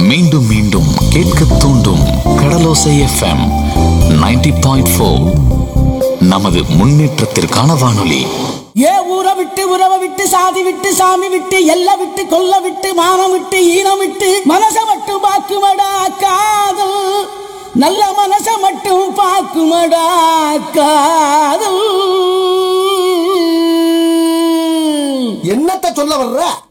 மீண்டும் மீண்டும் கேட்க தூண்டும் கடலோசை எஃப்எம் 90.4. நமது முன்னேற்றத்திற்கான வானொலி. ஊரை விட்டு உறவை விட்டு சாதி விட்டு சாமி விட்டு எல்லை விட்டு கொல்ல விட்டு மானம் விட்டு ஈனம் விட்டு மனச மட்டும் பாக்குமடா காதல், நல்ல மனச மட்டும் பாக்குமடா காதல். என்னத்த சொல்ல வர்ற?